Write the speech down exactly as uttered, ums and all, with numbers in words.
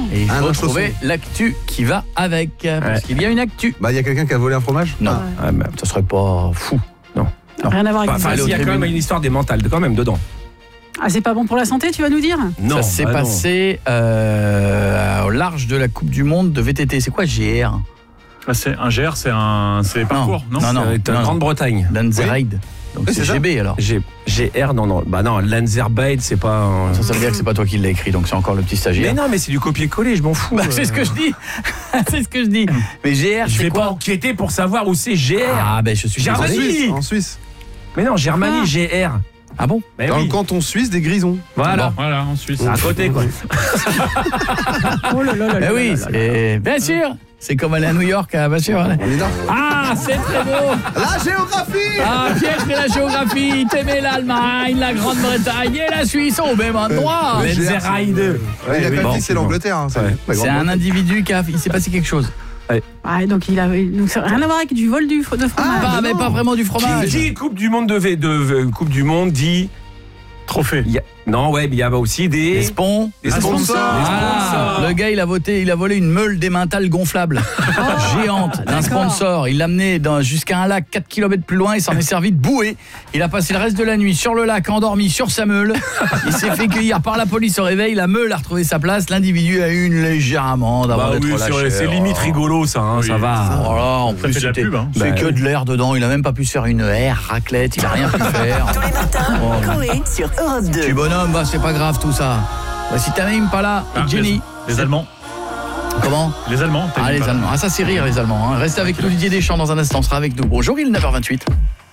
Et il faut Un trouver l'actu qui va avec. Parce Ouais. qu'il y a une actu. Bah, il y a quelqu'un qui a volé un fromage? Non, Ah, bah, ça serait pas fou. non. Non. Rien à voir avec Enfin, ça. il y a quand même une histoire des mentales quand même dedans. Ah, c'est pas bon pour la santé, tu vas nous dire? Non, ça s'est bah non. passé euh, au large de la Coupe du Monde de V T T. C'est quoi G R? Ah, c'est un G R, c'est un c'est parcours, non, non, non, C'est en non. Grande-Bretagne. Lanzerheide. Donc Oui, c'est c'est ça. G B alors. G, GR, non, non. Bah non, Lanzerbeid, c'est pas un... Ça, ça veut dire que c'est pas toi qui l'as écrit, donc c'est encore le petit Mais stagiaire. non, mais c'est du copier-coller, je m'en fous. Bah, c'est ce que je dis. C'est ce que je dis. Mais G R, Je c'est vais pas quoi? enquêter pour savoir où c'est G R. Ah ben je suis J'ai En Germanie. désolé. Suisse, en Suisse. Mais non, Germanie, Ah. G R. Ah bon? Mais Dans oui. le canton suisse des Grisons. Voilà. Voilà, en Suisse. C'est à côté, quoi. Oh là là là Eh là oui, là là là. c'est bien sûr. C'est comme aller à New York, hein, bien sûr. On est là. Ah, c'est très beau. La géographie! Ah, Pierre, c'est la géographie. T'aimais l'Allemagne, la Grande-Bretagne et la Suisse au même endroit. Le G R, Lanzerheide. Ouais, il a quand même bon, dit que c'est l'Angleterre. Hein, Ouais. la C'est un Grande-Bretagne. individu qui a, il s'est passé quelque chose. Ah, donc il a donc ça n'a rien à voir avec du vol du, de fromage. Pas, mais pas vraiment du Qui, fromage. qui Coupe du Monde de, V- de, de Coupe du Monde dit Trophée. il y a- non ouais mais il y a aussi des Les spons. des Ah, sponsors. sponsors. Des Ah, sponsors. le gars, il a voté, il a volé une meule démentale gonflable, géante, d'un d'accord. sponsor. Il l'a amené dans- jusqu'à un lac quatre kilomètres plus loin. Il s'en est servi de bouée. Il a passé le reste de la nuit sur le lac, endormi sur sa meule. Il s'est fait cueillir par la police au réveil. La meule a retrouvé sa place. L'individu a eu une légère amende avant Bah d'être oui, relâché. c'est- c'est limite Oh. rigolo ça, hein, Oui, ça va. Oh là, en Ça plus, fait de la c'était- pub, hein. c'est Bah que oui. de l'air dedans. Il a même pas pu se faire une R raclette. Il a rien pu faire. Tous les matins, Oh. Coé sur Europe Tu deux. bonhomme, bah, c'est pas grave tout ça. Voici Tamim Pala et Ah, Jenny. Les, les Allemands. Comment? Les Allemands. t'as Ah dit les pas. Allemands. Ah ça c'est rire les Allemands. Hein. Restez avec nous, Didier Deschamps dans un instant. On sera avec nous. Bonjour, il est neuf heures vingt-huit.